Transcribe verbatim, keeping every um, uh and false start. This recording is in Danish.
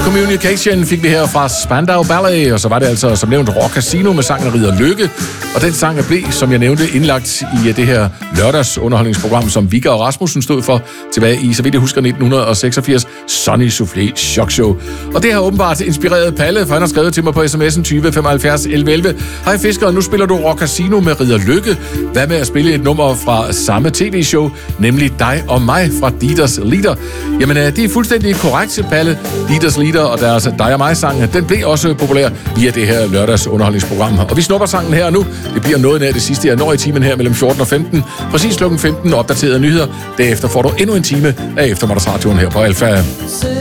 Communication fik vi her fra Spandau Ballet, og så var det altså som nævnt Rock Casino med sangen Ridder Lykke. Og den sang blev, som jeg nævnte, indlagt i det her lørdagsunderholdningsprogram, som Vigga og Rasmussen stod for tilbage i, så vidt jeg husker, nitten seksogfirs, Sonny Soufflé Shock Show. Og det har åbenbart inspireret Palle, for han har skrevet til mig på sms'en tyve femoghalvfjerds elleve elleve. Hej fisker, nu spiller du Rock Casino med Ridder Lykke. Hvad med at spille et nummer fra samme tv-show, nemlig Dig og mig fra Dieters Lieder? Jamen, det er fuldstændig korrekt, Palle. Dieters Lieder og deres Dig og mig-sang, den blev også populær via det her lørdagsunderholdningsprogram. Og vi snupper sangen her og nu. Det bliver noget nær det sidste, jeg når i timen her mellem fjorten og femten. Præcis klokken femten opdaterede nyheder. Derefter får du endnu en time af eftermiddagsradioen her på Alfa.